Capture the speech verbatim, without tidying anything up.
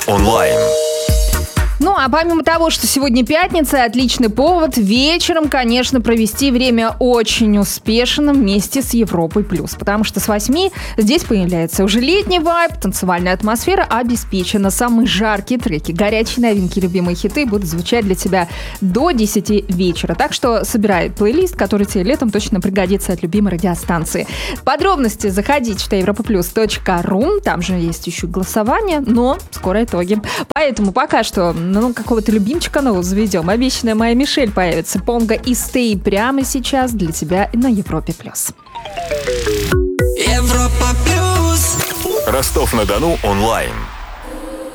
онлайн. Ну, а помимо того, что сегодня пятница, отличный повод вечером, конечно, провести время очень успешно вместе с Европой плюс. Потому что с восьми здесь появляется уже летний вайб, танцевальная атмосфера обеспечена. Самые жаркие треки, горячие новинки, любимые хиты будут звучать для тебя до десяти вечера. Так что собирай плейлист, который тебе летом точно пригодится от любимой радиостанции. Подробности заходите в европа плюс точка ру, там же есть еще голосование, но скоро итоги. Поэтому пока что... Ну, какого-то любимчика нового заведем. Обещанная моя Мишель появится. Понго и Стей прямо сейчас для тебя на Европе+. Европа плюс. Ростов-на-Дону онлайн.